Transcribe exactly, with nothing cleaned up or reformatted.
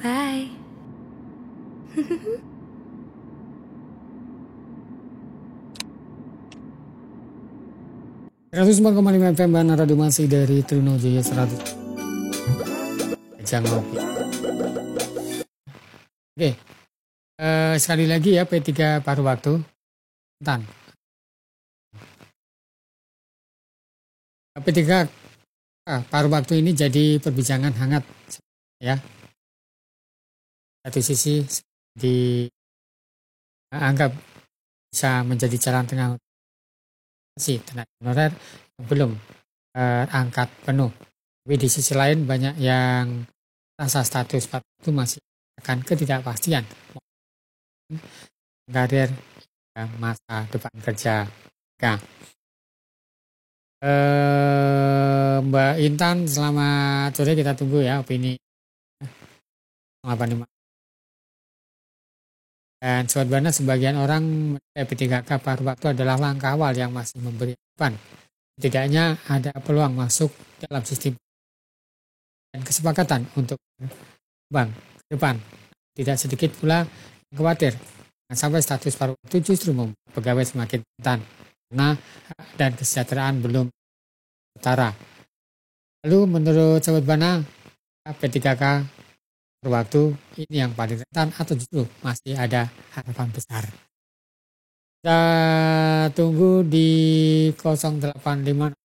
Bye. seratus empat koma lima F M Bana Radio masih dari Trunojoyo seratus. Jangan ngopi. Oke, eh, sekali lagi ya P tiga paruh waktu. Tan. P tiga ah, paruh waktu ini jadi perbincangan hangat ya. Satu sisi dianggap bisa menjadi jalan tengah si tenaga honorer belum eh, angkat penuh. Tapi di sisi lain banyak yang rasa status itu masih akan ketidakpastian karir masa depan kerja. Nah, eh, Mbak Intan selamat sore, kita tunggu ya opini delapan puluh lima. Dan Sobat Bana, sebagian orang menilai P tiga K paruh waktu adalah langkah awal yang masih memberi harapan. Setidaknya ada peluang masuk dalam sistem dan kesepakatan untuk bank ke depan. Tidak sedikit pula yang khawatir sampai status paruh waktu justru membuat pegawai semakin rentan karena hak dan kesejahteraan belum setara. Lalu menurut Sobat Bana, P tiga K paruh waktu ini yang paling rentan atau justru masih ada harapan besar? Kita tunggu di nol delapan lima